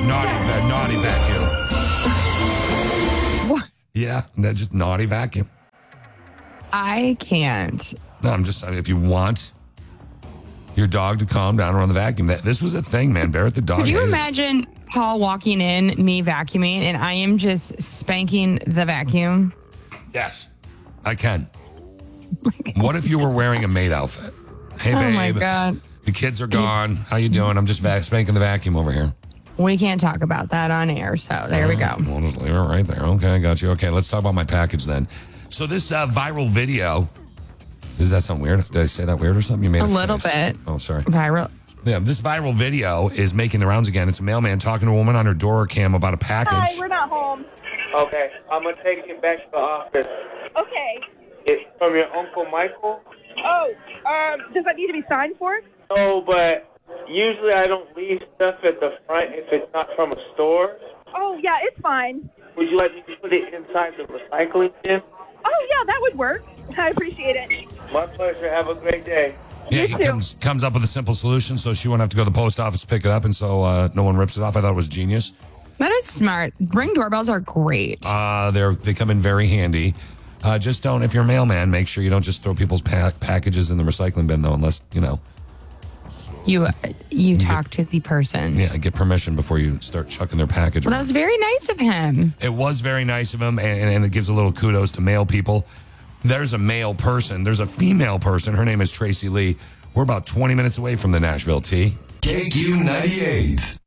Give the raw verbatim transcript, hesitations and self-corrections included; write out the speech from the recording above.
Naughty, va- naughty vacuum. What? Yeah, that's just naughty vacuum. I can't. No, I'm just, I mean, if you want your dog to calm down around the vacuum, that this was a thing, man. Barrett the dog. Could you hated it. imagine Paul walking in, me vacuuming, and I am just spanking the vacuum? Yes, I can. What if you were wearing a maid outfit? Hey, Oh babe. my God. The kids are gone. How you doing? I'm just va- spanking the vacuum over here. We can't talk about that on air, so there we go. We'll just leave it right there. Okay, I got you. Okay, let's talk about my package then. So this uh, viral video, is that something weird? Did I say that weird or something? You made A a little face. bit. Oh, sorry. Viral. Yeah, this viral video is making the rounds again. It's a mailman talking to a woman on her door cam about a package. Hi, we're not home. Okay, I'm gonna take you back to the office. Okay. It's from your Uncle Michael? Oh, um, does that need to be signed for? No, but usually I don't leave stuff at the front if it's not from a store. Oh, yeah, it's fine. Would you like me to put it inside the recycling bin? Oh, yeah, that would work. I appreciate it. My pleasure. Have a great day. Yeah, You he too. comes comes up with a simple solution so she won't have to go to the post office to pick it up, and so uh, no one rips it off. I thought it was genius. That is smart. Ring doorbells are great. Uh, they're they come in very handy. Uh, just don't, if you're a mailman, make sure you don't just throw people's pa- packages in the recycling bin, though, unless, you know, You you talk to the person. yeah, get permission before you start chucking their package Well, that around. was very nice of him. It was very nice of him, and, and it gives a little kudos to male people. There's a male person. There's a female person. Her name is Tracy Lee. We're about twenty minutes away from the Nashville T. K Q ninety-eight.